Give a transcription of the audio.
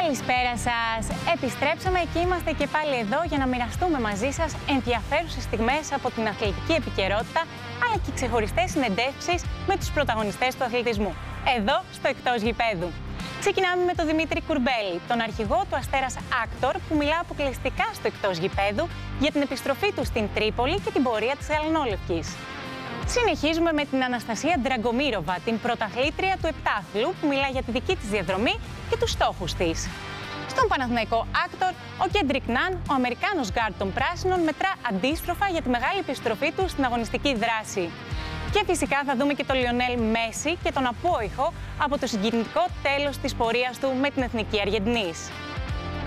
Καλησπέρα σας! Επιστρέψαμε και είμαστε και πάλι εδώ για να μοιραστούμε μαζί σας ενδιαφέρουσες στιγμές από την αθλητική επικαιρότητα, αλλά και ξεχωριστές συνεντεύξεις με τους πρωταγωνιστές του αθλητισμού, εδώ στο Εκτός Γηπέδου. Ξεκινάμε με τον Δημήτρη Κουρμπέλη, τον αρχηγό του Αστέρας Άκτορ, που μιλά αποκλειστικά στο Εκτός Γηπέδου για την επιστροφή του στην Τρίπολη και την πορεία της Γαλανόλευκης. Συνεχίζουμε με την Αναστασία Ντραγκομίροβα, την πρωταθλήτρια του επτάθλου, που μιλά για τη δική της διαδρομή και τους στόχους της. Στον Παναθηναϊκό Άκτορ, ο Κέντρικ Ναν, ο Αμερικάνος γκάρντ των Πράσινων, μετρά αντίστροφα για τη μεγάλη επιστροφή του στην αγωνιστική δράση. Και φυσικά θα δούμε και τον Λιονέλ Μέση και τον απόϊχο από το συγκινητικό τέλος της πορείας του με την Εθνική Αργεντινής.